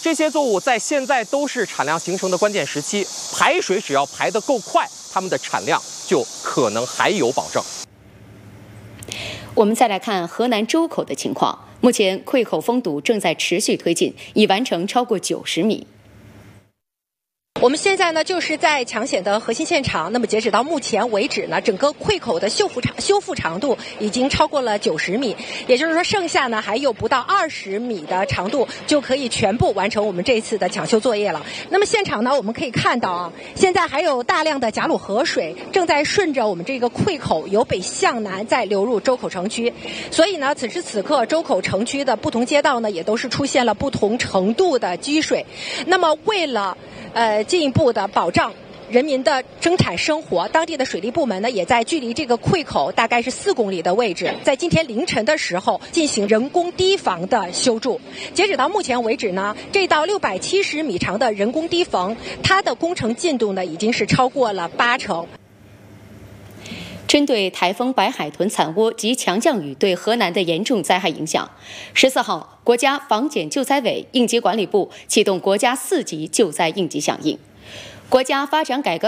这些作物在现在都是产量形成的关键时期，排水只要排得够快，它们的产量就可能还有保证。 我们再来看河南周口的情况，目前溃口封堵正在持续推进，已完成超过90米。 我们现在呢，就是在抢险的核心现场。那么截止到目前为止呢，整个溃口的修复长度已经超过了90米，也就是说，剩下呢还有不到20米的长度，就可以全部完成我们这次的抢修作业了。那么现场呢，我们可以看到啊，现在还有大量的贾鲁河水正在顺着我们这个溃口由北向南在流入周口城区。所以呢，此时此刻周口城区的不同街道呢，也都是出现了不同程度的积水。那么为了进一步的保障人民的生产生活，当地的水利部门呢，也在距离这个溃口大概是4公里的位置，在今天凌晨的时候进行人工堤防的修筑。截止到目前为止呢，这道670米长的人工堤防，它的工程进度呢，已经是超过了80%。 针对台风白海豚惨涡及强降雨对河南的严重灾害影响，14号，国家防检救灾委应急管理部启动国家4级救灾应急响应。国家发展改革